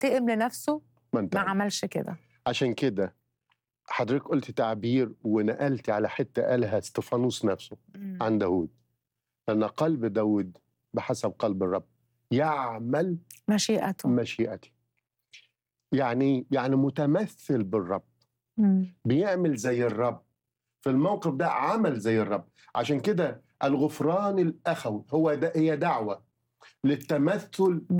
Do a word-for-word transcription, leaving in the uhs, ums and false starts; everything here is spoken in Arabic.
ينتقم لنفسه ما ما انتقم. عملش كده. عشان كده حضرتك قلت تعبير ونقلت على حتة قالها استفانوس نفسه مم. عن داود، أن قلب داود بحسب قلب الرب يعمل مشيئته. مشيئتي. يعني يعني متمثل بالرب، مم. بيعمل زي الرب في الموقف ده، عمل زي الرب. عشان كده الغفران الأخوي هو ده هي دعوة للتمثل